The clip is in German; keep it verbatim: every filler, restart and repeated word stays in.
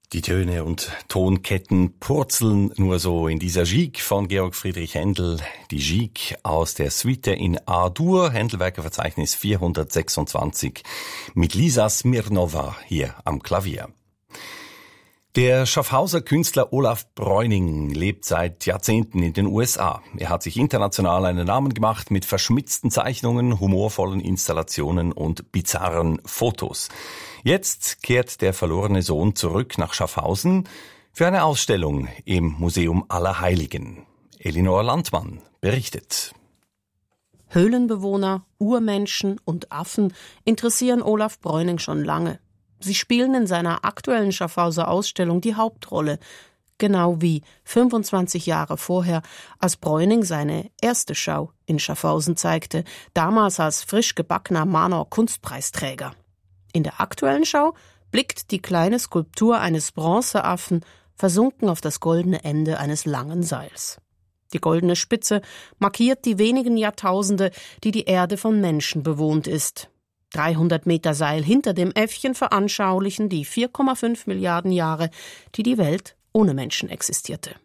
Die Töne und Tonketten purzeln nur so in dieser Gigue von Georg Friedrich Händel. Die Gigue aus der Suite in A-Dur, Händelwerkeverzeichnis vierhundertsechsundzwanzig, mit Lisa Smirnova hier am Klavier. Der Schaffhauser Künstler Olaf Bräuning lebt seit Jahrzehnten in den U S A. Er hat sich international einen Namen gemacht mit verschmitzten Zeichnungen, humorvollen Installationen und bizarren Fotos. Jetzt kehrt der verlorene Sohn zurück nach Schaffhausen für eine Ausstellung im Museum Allerheiligen. Elinor Landmann berichtet. Höhlenbewohner, Urmenschen und Affen interessieren Olaf Bräuning schon lange. Sie spielen in seiner aktuellen Schaffhauser Ausstellung die Hauptrolle, genau wie fünfundzwanzig Jahre vorher, als Bräuning seine erste Schau in Schaffhausen zeigte, damals als frisch gebackener Manor-Kunstpreisträger. In der aktuellen Schau blickt die kleine Skulptur eines Bronzeaffen versunken auf das goldene Ende eines langen Seils. Die goldene Spitze markiert die wenigen Jahrtausende, die die Erde von Menschen bewohnt ist. dreihundert Meter Seil hinter dem Äffchen veranschaulichen die vier Komma fünf Milliarden Jahre, die die Welt ohne Menschen existierte.